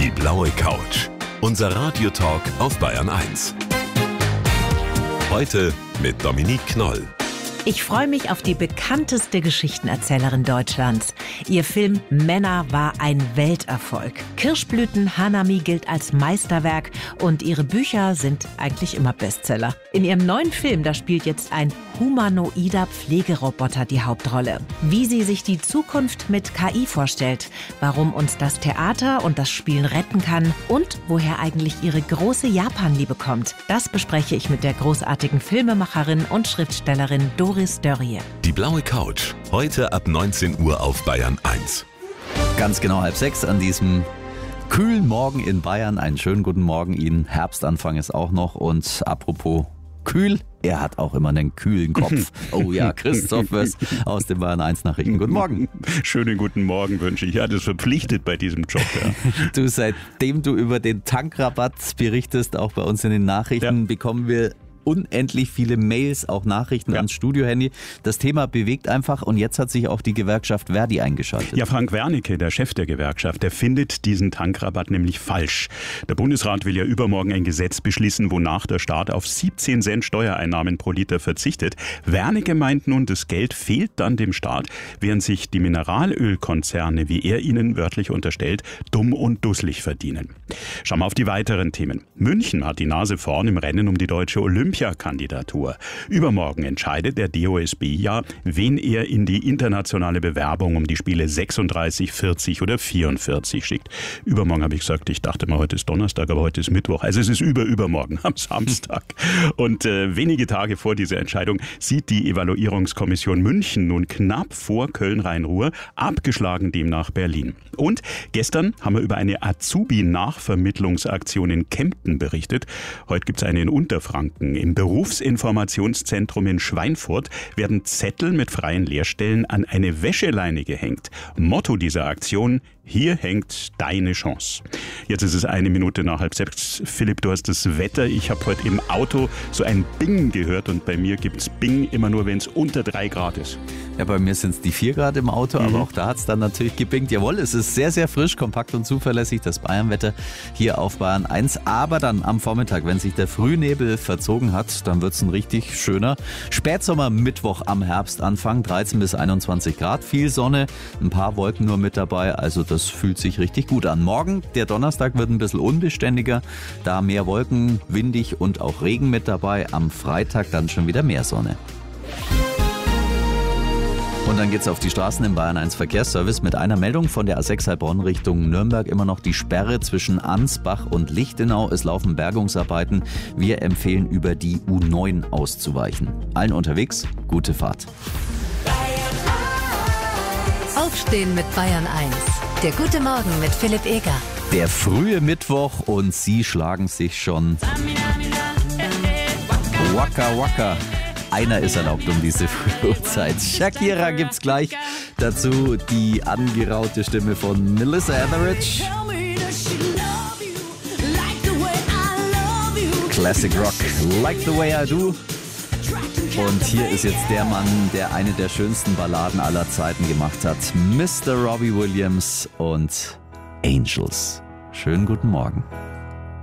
Die blaue Couch. Unser Radiotalk auf Bayern 1. Heute mit Dominique Knoll. Ich freue mich auf die bekannteste Geschichtenerzählerin Deutschlands. Ihr Film Männer war ein Welterfolg. Kirschblüten Hanami gilt als Meisterwerk und ihre Bücher sind eigentlich immer Bestseller. In ihrem neuen Film, da spielt jetzt ein humanoider Pflegeroboter die Hauptrolle. Wie sie sich die Zukunft mit KI vorstellt, warum uns das Theater und das Spielen retten kann und woher eigentlich ihre große Japan-Liebe kommt, das bespreche ich mit der großartigen Filmemacherin und Schriftstellerin Doris Dörrie. Die blaue Couch. Heute ab 19 Uhr auf Bayern 1. Ganz genau 5:30 an diesem kühlen Morgen in Bayern. Einen schönen guten Morgen Ihnen. Herbstanfang ist auch noch. Und apropos kühl, er hat auch immer einen kühlen Kopf. Oh ja, Christoph Wöss aus den Bayern 1 Nachrichten. Guten Morgen. Schönen guten Morgen wünsche ich. Ja, das ist verpflichtet bei diesem Job. Ja. Du, seitdem du über den Tankrabatt berichtest, auch bei uns in den Nachrichten, bekommen wir unendlich viele Mails, auch Nachrichten ans Studiohandy. Das Thema bewegt einfach und jetzt hat sich auch die Gewerkschaft Verdi eingeschaltet. Ja, Frank Wernicke, der Chef der Gewerkschaft, der findet diesen Tankrabatt nämlich falsch. Der Bundesrat will ja übermorgen ein Gesetz beschließen, wonach der Staat auf 17 Cent Steuereinnahmen pro Liter verzichtet. Wernicke meint nun, das Geld fehlt dann dem Staat, während sich die Mineralölkonzerne, wie er ihnen wörtlich unterstellt, dumm und dusselig verdienen. Schauen wir auf die weiteren Themen. München hat die Nase vorn im Rennen um die deutsche Olympiakandidatur. Übermorgen entscheidet der DOSB ja, wen er in die internationale Bewerbung um die Spiele 36, 40 oder 44 schickt. Übermorgen habe ich gesagt, ich dachte mal, heute ist Donnerstag, aber heute ist Mittwoch. Also es ist übermorgen am Samstag. Und wenige Tage vor dieser Entscheidung sieht die Evaluierungskommission München nun knapp vor Köln-Rhein-Ruhr, abgeschlagen demnach Berlin. Und gestern haben wir über eine Azubi-Nachvermittlungsaktion in Kempten berichtet. Heute gibt es eine in Unterfranken. Im Berufsinformationszentrum in Schweinfurt werden Zettel mit freien Lehrstellen an eine Wäscheleine gehängt. Motto dieser Aktion: Hier hängt deine Chance. Jetzt ist es 1 Minute nach 5:30. Philipp, du hast das Wetter. Ich habe heute im Auto so ein Bing gehört und bei mir gibt es Bing immer nur, wenn es unter 3 Grad ist. Ja, bei mir sind es die 4 Grad im Auto, aber auch da hat es dann natürlich gebingt. Jawohl, es ist sehr, sehr frisch, kompakt und zuverlässig, das Bayernwetter hier auf Bayern 1. Aber dann am Vormittag, wenn sich der Frühnebel verzogen hat, dann wird es ein richtig schöner Spätsommer-Mittwoch am Herbstanfang. 13 bis 21 Grad, viel Sonne, ein paar Wolken nur mit dabei, also das fühlt sich richtig gut an. Morgen, der Donnerstag, wird ein bisschen unbeständiger, da mehr Wolken, windig und auch Regen mit dabei. Am Freitag dann schon wieder mehr Sonne. Und dann geht's auf die Straßen im Bayern 1 Verkehrsservice mit einer Meldung von der A6 Heilbronn Richtung Nürnberg. Immer noch die Sperre zwischen Ansbach und Lichtenau. Es laufen Bergungsarbeiten. Wir empfehlen, über die U9 auszuweichen. Allen unterwegs, gute Fahrt. Aufstehen mit Bayern 1. Der gute Morgen mit Philipp Eger. Der frühe Mittwoch und Sie schlagen sich schon Waka Waka. Einer ist erlaubt um diese Uhrzeit. Shakira gibt's gleich. Dazu die angeraute Stimme von Melissa Etheridge. Classic Rock, Like the Way I Do. Und hier ist jetzt der Mann, der eine der schönsten Balladen aller Zeiten gemacht hat. Mr. Robbie Williams und Angels. Schönen guten Morgen.